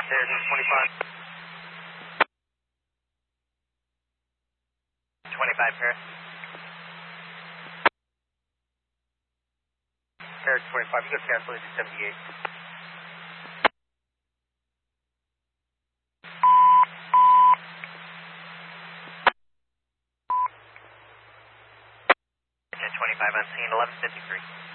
There's 25. 25, Paris. Paris 25, you go cancel it to 78. Engine 25 on scene, 1153.